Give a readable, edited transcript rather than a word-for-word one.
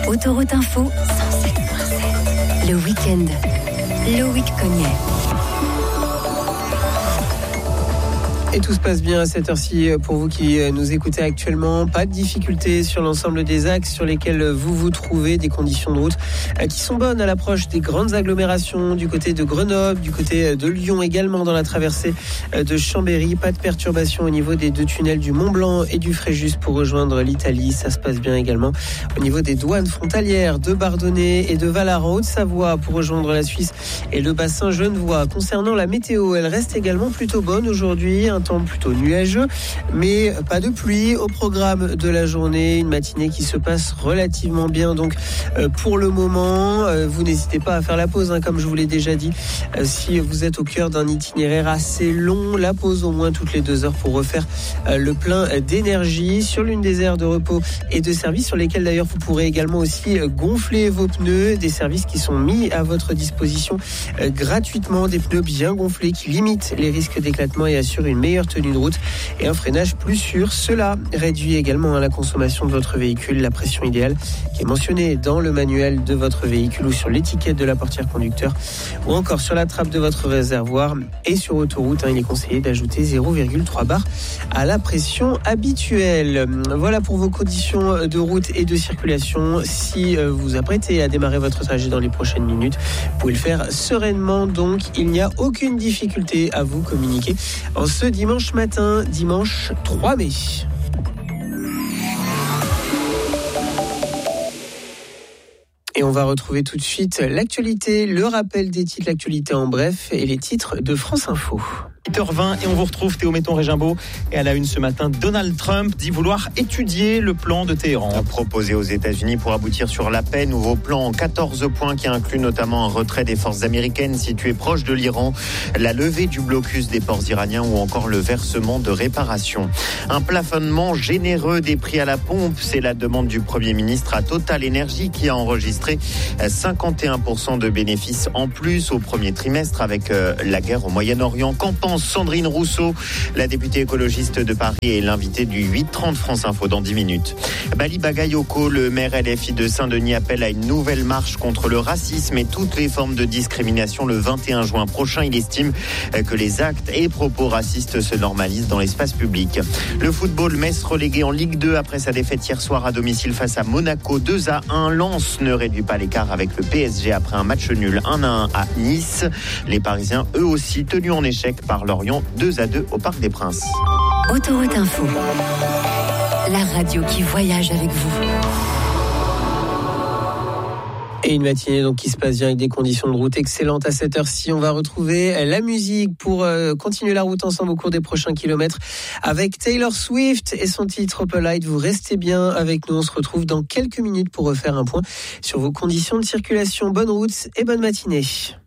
Autoroute Info 107.7. Le week-end. Loïc Cognet. Et tout se passe bien à cette heure-ci pour vous qui nous écoutez actuellement. Pas de difficultés sur l'ensemble des axes sur lesquels vous vous trouvez. Des conditions de route qui sont bonnes à l'approche des grandes agglomérations du côté de Grenoble, du côté de Lyon également dans la traversée de Chambéry. Pas de perturbations au niveau des deux tunnels du Mont-Blanc et du Fréjus pour rejoindre l'Italie. Ça se passe bien également au niveau des douanes frontalières de Bardonnay et de Valar en Haute-Savoie pour rejoindre la Suisse et le bassin genevois. Concernant la météo, elle reste également plutôt bonne aujourd'hui. Un temps plutôt nuageux, mais pas de pluie au programme de la journée. Une matinée qui se passe relativement bien. Donc, pour le moment, vous n'hésitez pas à faire la pause, comme je vous l'ai déjà dit. Si vous êtes au cœur d'un itinéraire assez long, la pause au moins toutes les 2 heures pour refaire le plein d'énergie sur l'une des aires de repos et de service sur lesquelles d'ailleurs vous pourrez également aussi gonfler vos pneus. Des services qui sont mis à votre disposition gratuitement. Des pneus bien gonflés qui limitent les risques d'éclatement et assurent une meilleure tenue de route et un freinage plus sûr. Cela réduit également la consommation de votre véhicule. La pression idéale qui est mentionnée dans le manuel de votre véhicule ou sur l'étiquette de la portière conducteur ou encore sur la trappe de votre réservoir. Et sur autoroute, il est conseillé d'ajouter 0,3 bar à la pression habituelle. Voilà pour vos conditions de route et de circulation. Si vous vous apprêtez à démarrer votre trajet dans les prochaines minutes, vous pouvez le faire sereinement. Donc, il n'y a aucune difficulté à vous communiquer en ce dimanche matin, dimanche 3 mai. Et on va retrouver tout de suite l'actualité, le rappel des titres, l'actualité en bref et les titres de France Info. 8h20 et on vous retrouve Théo Metton-Régimbaud. Et à la une ce matin, Donald Trump dit vouloir étudier le plan de Téhéran. Proposé aux États-Unis pour aboutir sur la paix, nouveau plan en 14 points qui inclut notamment un retrait des forces américaines situées proches de l'Iran, la levée du blocus des ports iraniens ou encore le versement de réparations. Un plafonnement généreux des prix à la pompe, c'est la demande du Premier ministre à Total Energy qui a enregistré 51% de bénéfices en plus au premier trimestre avec la guerre au Moyen-Orient. Qu'en pense Sandrine Rousseau, la députée écologiste de Paris et l'invitée du 8h30 France Info dans 10 minutes. Bali Bagayoko, le maire LFI de Saint-Denis, appelle à une nouvelle marche contre le racisme et toutes les formes de discrimination le 21 juin prochain. Il estime que les actes et propos racistes se normalisent dans l'espace public. Le football, Metz relégué en Ligue 2 après sa défaite hier soir à domicile face à Monaco 2-1. Lens ne réduit pas l'écart avec le PSG après un match nul 1-1 à Nice. Les Parisiens, eux aussi, tenus en échec par Lorient 2-2 au Parc des Princes. Autoroute Info. La radio qui voyage avec vous. Et une matinée donc qui se passe bien avec des conditions de route excellentes à cette heure-ci. On va retrouver la musique pour continuer la route ensemble au cours des prochains kilomètres avec Taylor Swift et son titre Opalite. Vous restez bien avec nous. On se retrouve dans quelques minutes pour refaire un point sur vos conditions de circulation. Bonne route et bonne matinée.